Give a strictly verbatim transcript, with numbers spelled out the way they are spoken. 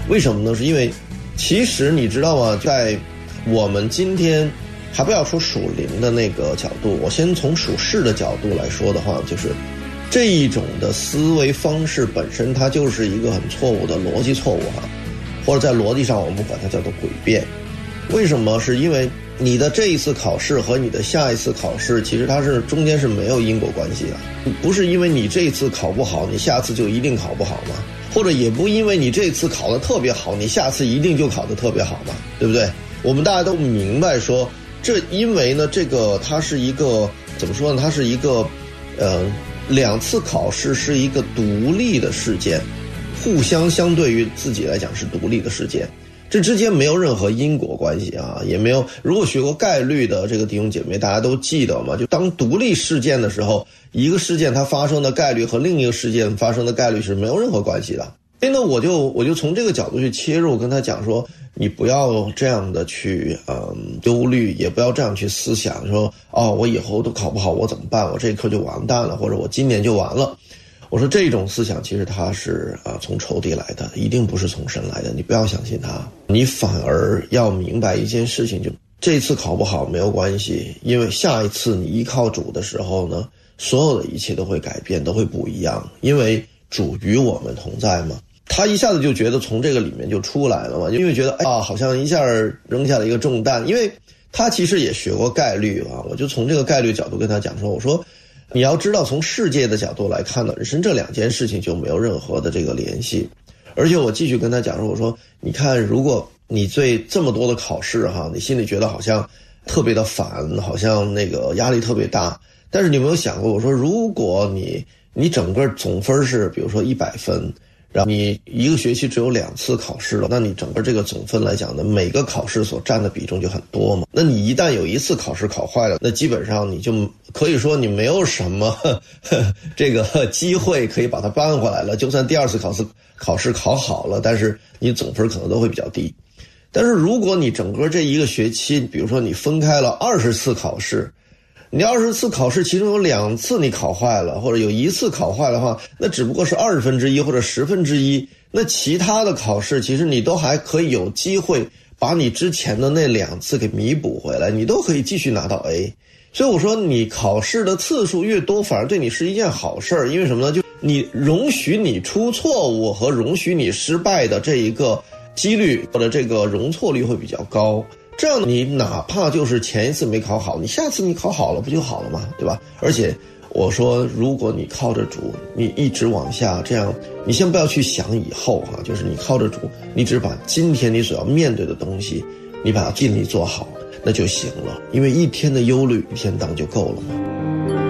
为什么呢？是因为其实你知道吗，在我们今天还不要说属灵的那个角度，我先从属世的角度来说的话，就是这一种的思维方式本身它就是一个很错误的逻辑错误哈，或者在逻辑上我们管它叫做诡辩。为什么？是因为你的这一次考试和你的下一次考试其实它是中间是没有因果关系的，不是因为你这一次考不好你下次就一定考不好吗？或者也不因为你这次考得特别好你下次一定就考得特别好吗？对不对？我们大家都明白说这因为呢这个它是一个怎么说呢，它是一个呃两次考试是一个独立的事件，互相相对于自己来讲是独立的事件，这之间没有任何因果关系啊，也没有。如果学过概率的这个弟兄姐妹大家都记得嘛，就当独立事件的时候，一个事件它发生的概率和另一个事件发生的概率是没有任何关系的。所以呢我就我就从这个角度去切入，跟他讲说你不要这样的去嗯忧虑，也不要这样去思想说哦我以后都考不好我怎么办，我这一科就完蛋了，或者我今年就完了。我说这种思想其实它是啊从仇敌来的，一定不是从神来的，你不要相信它，你反而要明白一件事情，就这次考不好没有关系，因为下一次你依靠主的时候呢，所有的一切都会改变，都会不一样，因为主与我们同在嘛。他一下子就觉得从这个里面就出来了嘛，因为觉得哎啊好像一下扔下了一个重担，因为他其实也学过概率啊，我就从这个概率角度跟他讲说，我说你要知道从世界的角度来看呢，本身这两件事情就没有任何的这个联系。而且我继续跟他讲说，我说你看如果你对这么多的考试哈，你心里觉得好像特别的烦，好像那个压力特别大，但是你有没有想过，我说如果你你整个总分是比如说一百分，然后你一个学期只有两次考试了，那你整个这个总分来讲呢，每个考试所占的比重就很多嘛。那你一旦有一次考试考坏了，那基本上你就可以说你没有什么呵呵这个机会可以把它扳回来了。就算第二次考试考试考好了，但是你总分可能都会比较低。但是如果你整个这一个学期，比如说你分开了二十次考试，你二十次考试其中有两次你考坏了，或者有一次考坏的话，那只不过是二十分之一或者十分之一，那其他的考试其实你都还可以有机会把你之前的那两次给弥补回来，你都可以继续拿到 A。 所以我说你考试的次数越多反而对你是一件好事儿，因为什么呢，就你容许你出错误和容许你失败的这一个几率或者这个容错率会比较高，这样你哪怕就是前一次没考好，你下次你考好了不就好了吗？对吧？而且我说如果你靠着主你一直往下，这样你先不要去想以后哈、啊，就是你靠着主，你只把今天你所要面对的东西你把它尽力做好那就行了，因为一天的忧虑一天当就够了嘛。